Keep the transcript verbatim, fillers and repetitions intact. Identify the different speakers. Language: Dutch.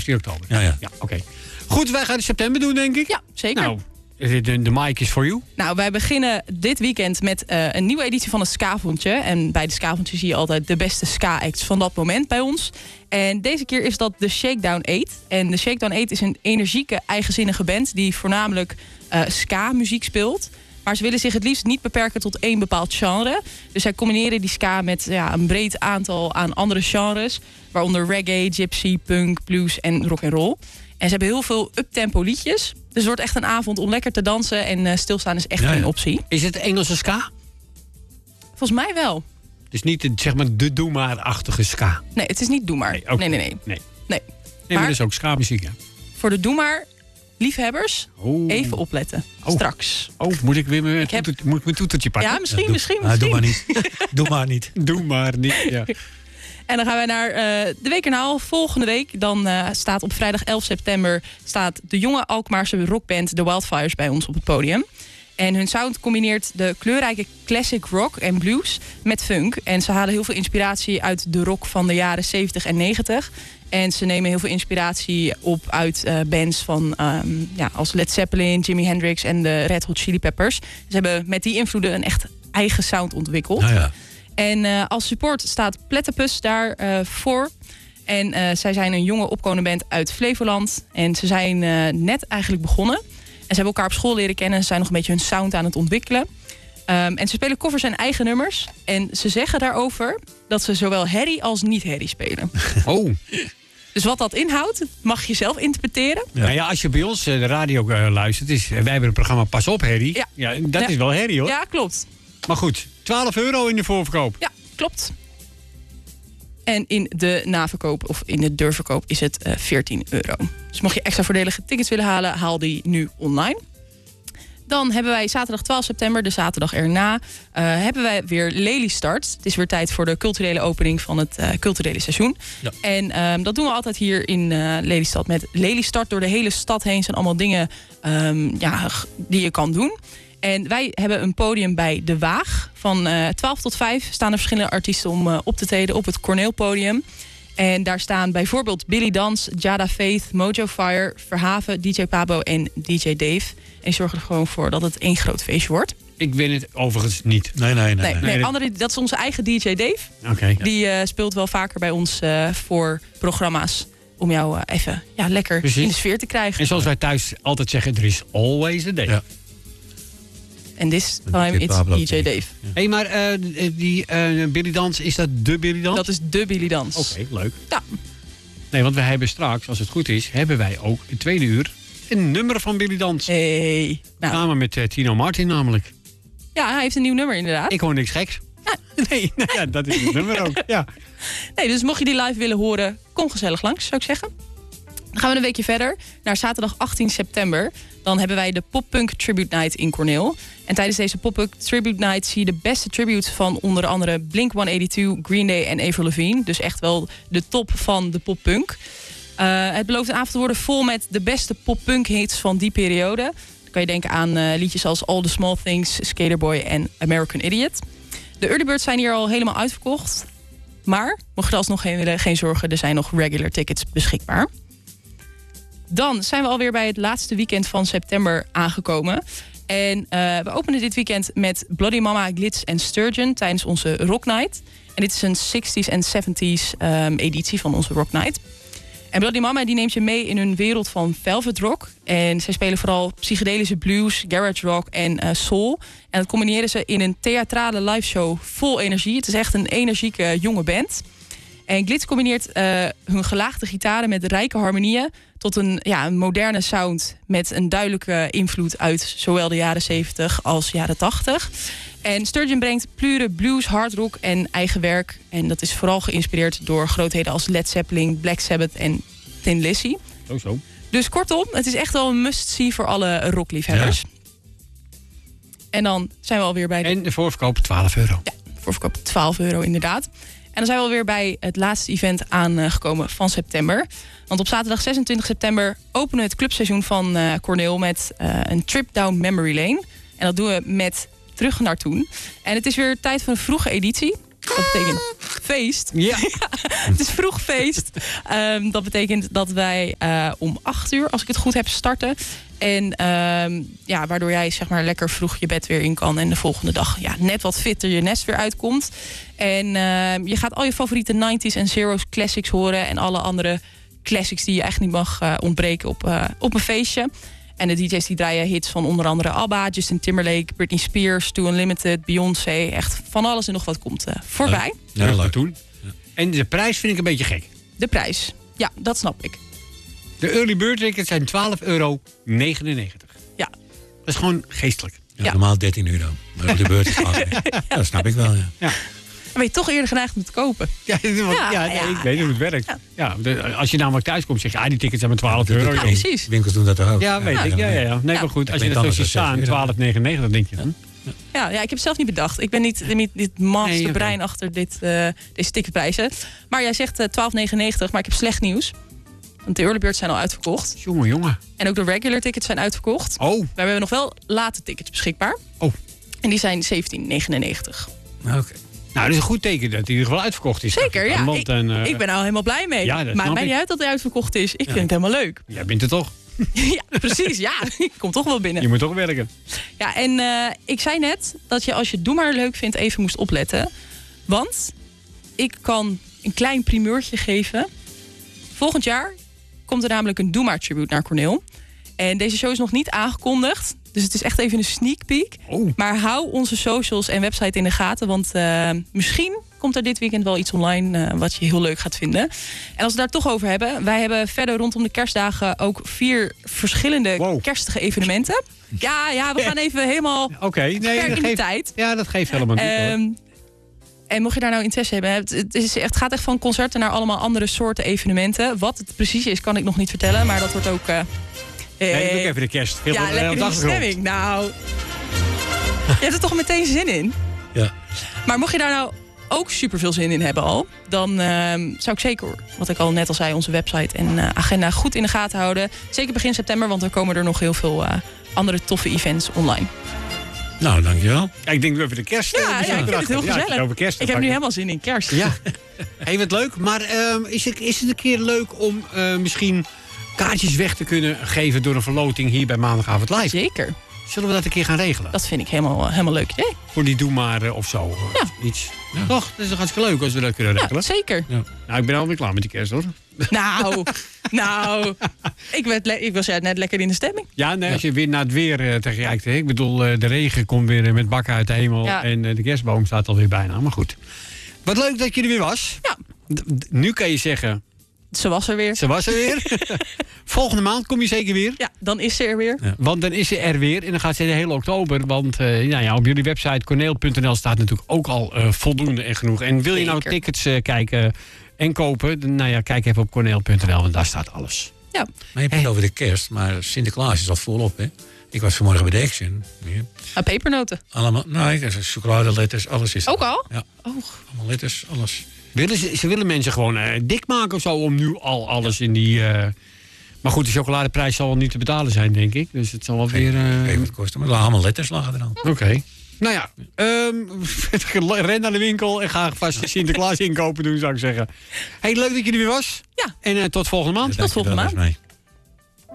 Speaker 1: zestien oktober.
Speaker 2: Ja, ja.
Speaker 1: ja Oké. Okay. Goed, wij gaan in september doen, denk ik.
Speaker 3: Ja, zeker.
Speaker 1: Nou, de, de mic is for you.
Speaker 3: Nou, wij beginnen dit weekend met uh, een nieuwe editie van het Ska-avondje. En bij de Ska-avondje zie je altijd de beste ska-acts van dat moment bij ons. En deze keer is dat de Shakedown acht. En de Shakedown acht is een energieke, eigenzinnige band die voornamelijk uh, ska-muziek speelt. Maar ze willen zich het liefst niet beperken tot één bepaald genre. Dus zij combineren die ska met ja, een breed aantal aan andere genres. Waaronder reggae, gypsy, punk, blues en rock'n'roll. En ze hebben heel veel uptempo liedjes. Dus het wordt echt een avond om lekker te dansen. En uh, stilstaan is echt ja, geen optie.
Speaker 1: Is het Engelse ska?
Speaker 3: Volgens mij wel.
Speaker 1: Het is niet de, zeg maar, de doe maar-achtige ska?
Speaker 3: Nee, het is niet doe maar.
Speaker 1: Nee, okay.
Speaker 3: nee, nee, nee.
Speaker 1: nee.
Speaker 3: nee.
Speaker 1: nee maar dat is ook ska-muziek, hè?
Speaker 3: Voor de doe maar liefhebbers,
Speaker 1: oh.
Speaker 3: even opletten.
Speaker 1: Oh.
Speaker 3: Straks.
Speaker 1: Oh, moet ik weer mijn,
Speaker 3: heb...
Speaker 1: toeter, moet ik mijn toetertje pakken?
Speaker 3: Ja, misschien,
Speaker 2: ja, doe,
Speaker 3: misschien,
Speaker 2: ah,
Speaker 3: misschien.
Speaker 2: Doe maar niet. Doe maar niet.
Speaker 1: Doe maar niet, ja.
Speaker 3: En dan gaan wij naar uh, de week erna. Volgende week dan uh, staat op vrijdag elf september... staat de jonge Alkmaarse rockband The Wildfires bij ons op het podium. En hun sound combineert de kleurrijke classic rock en blues met funk. En ze halen heel veel inspiratie uit de rock van de jaren zeventig en negentig. En ze nemen heel veel inspiratie op uit uh, bands van um, ja, als Led Zeppelin, Jimi Hendrix en de Red Hot Chili Peppers. Ze hebben met die invloeden een echt eigen sound ontwikkeld.
Speaker 2: Nou ja.
Speaker 3: En uh, als support staat Platypus daar uh, voor. En uh, zij zijn een jonge opkomende band uit Flevoland. En ze zijn uh, net eigenlijk begonnen. En ze hebben elkaar op school leren kennen. Ze zijn nog een beetje hun sound aan het ontwikkelen. Um, en ze spelen covers en eigen nummers. En ze zeggen daarover dat ze zowel herrie als niet-herrie spelen.
Speaker 1: Oh.
Speaker 3: Dus wat dat inhoudt, mag je zelf interpreteren.
Speaker 1: Ja. Nou ja, als je bij ons uh, de radio uh, luistert... Is, wij hebben een programma Pas op, herrie.
Speaker 3: Ja.
Speaker 1: Ja, dat
Speaker 3: ja.
Speaker 1: is wel herrie, hoor.
Speaker 3: Ja, klopt.
Speaker 1: Maar goed, twaalf euro in de voorverkoop.
Speaker 3: Ja, klopt. En in de naverkoop of in de deurverkoop is het uh, veertien euro. Dus mocht je extra voordelige tickets willen halen, haal die nu online. Dan hebben wij zaterdag twaalf september, de zaterdag erna, uh, hebben wij weer Lelystart. Het is weer tijd voor de culturele opening van het uh, culturele seizoen. Ja. En um, dat doen we altijd hier in uh, Lelystad met Lelystart. Door de hele stad heen zijn allemaal dingen um, ja, die je kan doen. En wij hebben een podium bij De Waag. Van uh, twaalf tot vijf staan er verschillende artiesten om uh, op te treden op het Corneelpodium. En daar staan bijvoorbeeld Billy Dans, Jada Faith, Mojo Fire, Verhaven, D J Pabo en D J Dave. En die zorgen er gewoon voor dat het één groot feestje wordt.
Speaker 1: Ik weet het overigens niet.
Speaker 2: Nee, nee, nee.
Speaker 3: nee,
Speaker 2: nee.
Speaker 3: nee
Speaker 1: nee
Speaker 3: andere, dat is onze eigen D J Dave.
Speaker 1: Okay.
Speaker 3: Die uh, speelt wel vaker bij ons uh, voor programma's. Om jou uh, even ja, lekker Precies. in de sfeer te krijgen.
Speaker 1: En zoals wij thuis altijd zeggen, er is always a day. Ja.
Speaker 3: En this time it's D J Dave. Hé,
Speaker 1: ja. hey, maar uh, die uh, Billy Dans, is dat de Billy Dans?
Speaker 3: Dat is de Billy Dans.
Speaker 1: Oké, okay, leuk.
Speaker 3: Ja.
Speaker 1: Nee, want we hebben straks, als het goed is, hebben wij ook in tweede uur een nummer van Billy Dans.
Speaker 3: Hey.
Speaker 1: Nou. Samen met uh, Tino Martin namelijk.
Speaker 3: Ja, hij heeft een nieuw nummer inderdaad.
Speaker 1: Ik hoor niks geks.
Speaker 3: Ja.
Speaker 1: Nee, nou ja, dat is het nummer ook. Ja.
Speaker 3: Nee, dus mocht je die live willen horen, kom gezellig langs, zou ik zeggen. Dan gaan we een weekje verder, naar zaterdag achttien september. Dan hebben wij de Pop Punk Tribute Night in Corneel. En tijdens deze Pop Punk Tribute Night zie je de beste tributes van onder andere Blink honderdtweeënnegentig, Green Day en Avril Lavigne. Dus echt wel de top van de pop punk. Uh, het belooft een avond te worden vol met de beste pop punk hits van die periode. Dan kan je denken aan uh, liedjes als All the Small Things, Skaterboy en American Idiot. De early birds zijn hier al helemaal uitverkocht. Maar, mocht je er alsnog geen willen, geen zorgen, er zijn nog regular tickets beschikbaar. Dan zijn we alweer bij het laatste weekend van september aangekomen. En uh, we openen dit weekend met Bloody Mama, Glitz en Sturgeon tijdens onze Rock Night. En dit is een zestig's en zeventig's um, editie van onze Rock Night. En Bloody Mama die neemt je mee in hun wereld van velvet rock. En zij spelen vooral psychedelische blues, garage rock en uh, soul. En dat combineren ze in een theatrale liveshow vol energie. Het is echt een energieke jonge band. En Glitz combineert uh, hun gelaagde gitaren met rijke harmonieën tot een, ja, een moderne sound met een duidelijke invloed uit zowel de jaren zeventig als jaren tachtig. En Sturgeon brengt pure blues, hard rock en eigen werk. En dat is vooral geïnspireerd door grootheden als Led Zeppelin, Black Sabbath en Thin Lizzy.
Speaker 1: Zo zo.
Speaker 3: Dus kortom, het is echt wel een must-see voor alle rockliefhebbers. Ja. En dan zijn we alweer bij... De...
Speaker 1: En de voorverkoop twaalf euro.
Speaker 3: Ja, de voorverkoop twaalf euro inderdaad. En dan zijn we alweer bij het laatste event aangekomen van september. Want op zaterdag zesentwintig september openen we het clubseizoen van uh, Corneel met uh, een trip down memory lane. En dat doen we met Terug naar Toen. En het is weer tijd voor een vroege editie. Dat betekent feest.
Speaker 1: Ja.
Speaker 3: Het is vroeg feest. Um, dat betekent dat wij uh, om acht uur, als ik het goed heb, starten. En um, ja, waardoor jij zeg maar lekker vroeg je bed weer in kan. En de volgende dag ja, net wat fitter je nest weer uitkomt. En uh, je gaat al je favoriete nineties en zeros classics horen. En alle andere classics die je echt niet mag uh, ontbreken op, uh, op een feestje. En de D J's die draaien hits van onder andere ABBA, Justin Timberlake, Britney Spears, Too Unlimited, Beyoncé. Echt van alles en nog wat komt uh, voorbij.
Speaker 1: Ja, ja, leuk doen. Ja. En de prijs vind ik een beetje gek.
Speaker 3: De prijs, ja, dat snap ik.
Speaker 1: De early bird tickets zijn twaalf euro negenennegentig.
Speaker 3: Ja.
Speaker 1: Dat is gewoon geestelijk.
Speaker 2: Ja,
Speaker 3: Ja.
Speaker 2: Normaal dertien euro. Maar de beurt is twaalf. Ja, dat snap ik wel, ja.
Speaker 1: Ja.
Speaker 3: Dan ben je toch eerder geneigd om te kopen.
Speaker 1: Ja, want, ja,
Speaker 3: Ja,
Speaker 1: nee,
Speaker 3: ja,
Speaker 1: ik weet hoe het werkt.
Speaker 3: ja.
Speaker 1: Ja, de- als je namelijk thuis komt, zeg je, ah, die tickets zijn maar twaalf euro.
Speaker 3: Ja,
Speaker 1: joh.
Speaker 3: precies.
Speaker 2: Winkels doen dat toch ook?
Speaker 1: Ja, weet ik. Ja, ja, ja. Nee,
Speaker 3: Ja.
Speaker 1: maar goed, als
Speaker 2: Ik
Speaker 1: je
Speaker 2: weet
Speaker 1: dat zo
Speaker 2: anders
Speaker 1: ziet
Speaker 2: dan
Speaker 1: staan,
Speaker 2: zes euro.
Speaker 1: twaalf negenennegentig, denk je dan.
Speaker 3: Ja, ja, ik heb het zelf niet bedacht. Ik ben niet, niet dit masterbrein
Speaker 1: Nee, oké.
Speaker 3: achter dit, uh, deze ticketprijzen. Maar jij zegt uh, twaalf negenennegentig, maar ik heb slecht nieuws. Want de early birds zijn al uitverkocht.
Speaker 1: Jongen, jongen.
Speaker 3: En ook de regular tickets zijn uitverkocht.
Speaker 1: Oh,
Speaker 3: Maar we hebben nog wel late tickets beschikbaar.
Speaker 1: oh.
Speaker 3: En die zijn zeventien negenennegentig.
Speaker 2: Oké.
Speaker 1: Nou, dat is een goed teken dat hij in ieder geval uitverkocht is.
Speaker 3: Zeker, ja.
Speaker 1: Want,
Speaker 3: Ik,
Speaker 1: en, uh,
Speaker 3: ik ben nou helemaal blij mee.
Speaker 1: Ja, dat
Speaker 3: Maakt
Speaker 1: snap
Speaker 3: mij
Speaker 1: ik.
Speaker 3: niet uit dat hij uitverkocht is. Ik vind het helemaal leuk.
Speaker 1: Jij bent er toch?
Speaker 3: Ja, precies. Ja, ik kom toch wel binnen.
Speaker 1: Je moet toch werken.
Speaker 3: Ja, en uh, ik zei net dat je als je Doe maar leuk vindt even moest opletten. Want ik kan een klein primeurtje geven. Volgend jaar komt er namelijk een Doe maar tribute naar Cornel. En deze show is nog niet aangekondigd. Dus het is echt even een sneak peek.
Speaker 1: Oh.
Speaker 3: Maar hou onze socials en website in de gaten. Want uh, misschien komt er dit weekend wel iets online uh, wat je heel leuk gaat vinden. En als we het daar toch over hebben. Wij hebben verder rondom de kerstdagen ook vier verschillende
Speaker 1: Wow.
Speaker 3: kerstige evenementen. Ja, ja, we gaan even helemaal
Speaker 1: Oké, okay, nee,
Speaker 3: ver
Speaker 1: dat
Speaker 3: in de
Speaker 1: geeft,
Speaker 3: tijd.
Speaker 1: ja, dat geeft helemaal niet. hoor.
Speaker 3: Um, en mocht je daar nou interesse hebben, het, het, is, het gaat echt van concerten naar allemaal andere soorten evenementen. Wat het precies is, kan ik nog niet vertellen, maar dat wordt ook. Uh,
Speaker 1: Nee,
Speaker 3: eh,
Speaker 1: ik doe ook even de kerst. Heel
Speaker 3: ja,
Speaker 1: veel,
Speaker 3: lekker
Speaker 1: op
Speaker 3: in
Speaker 1: de
Speaker 3: de
Speaker 1: achtergrond.
Speaker 3: stemming. Nou, je hebt er toch meteen zin in.
Speaker 2: Ja.
Speaker 3: Maar mocht je daar nou ook super veel zin in hebben al, dan uh, zou ik zeker, wat ik al net al zei, onze website en uh, agenda goed in de gaten houden. Zeker begin september, want er komen er nog heel veel uh, andere toffe events online.
Speaker 2: Nou, dankjewel.
Speaker 1: Ja, ik denk dat we de kerst.
Speaker 3: Ja,
Speaker 1: eh,
Speaker 3: ja,
Speaker 1: misschien
Speaker 3: ik vind het heel
Speaker 1: erachter. Ja,
Speaker 3: gezellig.
Speaker 1: over kerst,
Speaker 3: Ik
Speaker 1: dan
Speaker 3: heb nu
Speaker 1: pak
Speaker 3: helemaal zin in kerst.
Speaker 1: Ja, hey, wat leuk. Maar ehm, is, het, is het een keer leuk om uh, misschien kaartjes weg te kunnen geven door een verloting hier bij Maandagavond Live?
Speaker 3: Zeker.
Speaker 1: Zullen we dat een keer gaan regelen?
Speaker 3: Dat vind ik helemaal, helemaal leuk idee.
Speaker 1: Voor die Doe maar uh, of zo. Uh,
Speaker 3: Ja.
Speaker 1: Iets. Ja. Toch? Dat is toch hartstikke leuk als we dat kunnen
Speaker 3: Ja,
Speaker 1: regelen?
Speaker 3: zeker.
Speaker 1: Ja. Nou, ik ben alweer klaar met die kerst hoor.
Speaker 3: Nou, nou. Ik, werd le- ik was ja, net lekker in de stemming.
Speaker 1: Ja, nee, als je weer naar het weer uh, tegen kijkt. Hè. Ik bedoel, uh, de regen komt weer uh, met bakken uit de hemel.
Speaker 3: Ja.
Speaker 1: En uh, de kerstboom staat alweer bijna. Maar goed. Wat leuk dat je er weer was.
Speaker 3: Ja.
Speaker 1: D- d- nu kan je zeggen,
Speaker 3: Ze was er weer.
Speaker 1: ze was er weer. Volgende maand kom je zeker weer.
Speaker 3: Ja, dan is ze er weer.
Speaker 2: Ja.
Speaker 1: Want dan is ze er weer en dan gaat ze de hele oktober. Want uh, nou ja, op jullie website corneel punt n l staat natuurlijk ook al uh, voldoende en genoeg. En wil je nou
Speaker 3: Zeker.
Speaker 1: tickets uh, kijken en kopen? Dan, nou ja, kijk even op corneel punt n l, want daar staat alles.
Speaker 3: Ja.
Speaker 2: Maar je hebt het
Speaker 1: Hey.
Speaker 2: over de kerst, maar Sinterklaas is al volop, hè? Ik was vanmorgen bij de Action. Ja.
Speaker 3: Ah, pepernoten.
Speaker 2: Allemaal, nee, er zijn chocoladeletters, alles is er.
Speaker 3: Ook al?
Speaker 2: Ja,
Speaker 3: Oh,
Speaker 2: allemaal letters, alles.
Speaker 1: Willen ze, ze willen mensen gewoon uh, dik maken of zo om nu al alles in die... Uh... Maar goed, de chocoladeprijs zal wel niet te betalen zijn, denk ik. Dus het zal wel weer...
Speaker 2: Geen
Speaker 1: Uh...
Speaker 2: idee wat het kost, maar allemaal letters lagen er dan.
Speaker 1: Oké. Okay. Nou ja, um, ren naar de winkel en ga vast Sinterklaas inkopen doen, zou ik zeggen. Hey, leuk dat je er weer was.
Speaker 3: ja.
Speaker 1: En uh, tot volgende maand.
Speaker 3: Tot volgende
Speaker 2: Dankjewel,
Speaker 3: maand.
Speaker 2: Esmee.